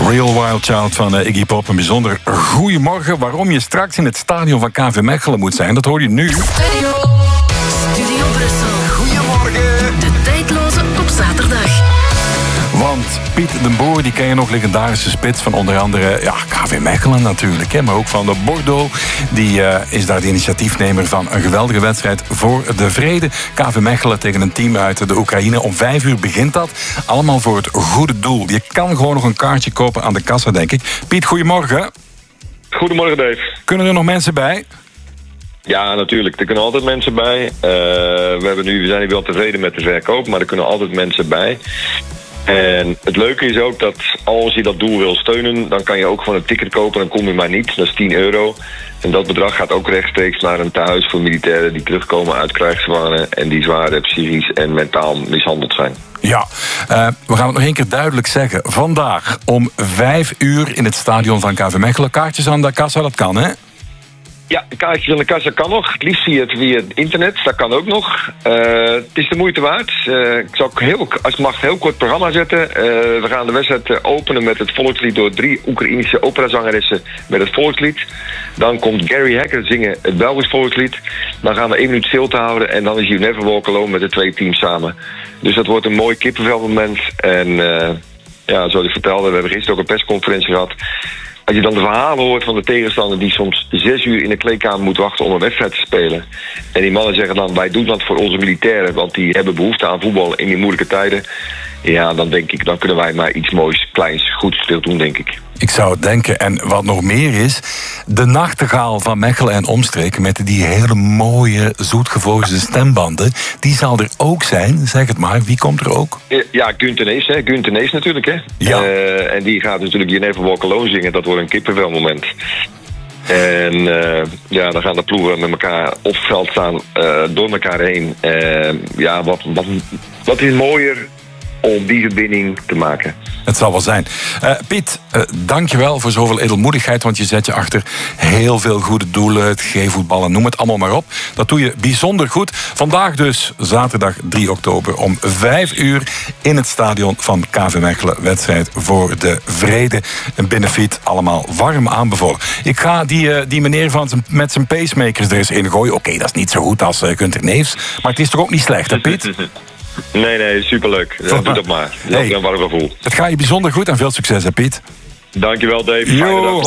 Real Wild Child van Iggy Pop. Een bijzonder goeiemorgen. Waarom je straks in het stadion van KV Mechelen moet zijn, dat hoor je nu. Studio Brussel. Goedemorgen. De tijdloze op zaterdag. Want Piet den Boer, die ken je nog, legendarische spits van onder andere KV Mechelen natuurlijk, hè, maar ook van de Bordeaux. Die is daar de initiatiefnemer van een geweldige wedstrijd voor de vrede. KV Mechelen tegen een team uit de Oekraïne. Om 5 uur begint dat. Allemaal voor het goede doel. Je kan gewoon nog een kaartje kopen aan de kassa, denk ik. Piet, goedemorgen. Goedemorgen, Dave. Kunnen er nog mensen bij? Ja, natuurlijk. Er kunnen altijd mensen bij. We zijn hier wel tevreden met de verkoop, maar er kunnen altijd mensen bij. En het leuke is ook dat als je dat doel wil steunen, dan kan je ook gewoon een ticket kopen. Dan kom je maar niet. Dat is €10. En dat bedrag gaat ook rechtstreeks naar een tehuis voor militairen die terugkomen uit krijgsgevangenen en die zwaar psychisch en mentaal mishandeld zijn. Ja, we gaan het nog één keer duidelijk zeggen. Vandaag om 5 uur in het stadion van KV Mechelen. Kaartjes aan de kassa, dat kan, hè? Ja, kaartjes aan de kassa kan nog. Het liefst via het internet, dat kan ook nog. Het is de moeite waard. Ik zal ook als het mag, heel kort programma zetten. We gaan de wedstrijd openen met het volkslied door 3 Oekraïnische operazangeressen met het volkslied. Dan komt Gary Hacker zingen het Belgisch volkslied. Dan gaan we 1 minuut stilte houden en dan is You Never Walk Alone met de 2 teams samen. Dus dat wordt een mooi kippenvelmoment. En zoals ik vertelde, we hebben gisteren ook een persconferentie gehad. Als je dan de verhalen hoort van de tegenstander die soms 6 uur in de kleedkamer moet wachten om een wedstrijd te spelen. En die mannen zeggen dan, wij doen dat voor onze militairen, want die hebben behoefte aan voetbal in die moeilijke tijden. Ja, dan denk ik, dan kunnen wij maar iets moois, kleins, goeds doen, denk ik. Ik zou het denken. En wat nog meer is, de nachtegaal van Mechelen en omstreken met die hele mooie, zoetgevoelige stembanden, die zal er ook zijn. Zeg het maar, wie komt er ook? Ja, Gunther Nees, hè. Gunther Nees natuurlijk, hè. Ja. En die gaat natuurlijk You Never Walk Alone zingen. Dat wordt een kippenvelmoment. En dan gaan de ploegen met elkaar op het veld staan, door elkaar heen. Wat is mooier om die verbinding te maken. Het zal wel zijn. Piet, dankjewel voor zoveel edelmoedigheid, want je zet je achter heel veel goede doelen, het G-voetballen, noem het allemaal maar op. Dat doe je bijzonder goed. Vandaag dus, zaterdag 3 oktober om 5 uur in het stadion van KV Mechelen. Wedstrijd voor de vrede. Een benefiet, allemaal warm aanbevolen. Ik ga die meneer met zijn pacemakers er eens in gooien. Oké, dat is niet zo goed als Gunther Neefs, maar het is toch ook niet slecht, hè Piet? Nee, superleuk. Doe dat maar. Dat is een warm gevoel. Het gaat je bijzonder goed en veel succes, hè Piet. Dankjewel, Dave. Fijne dag.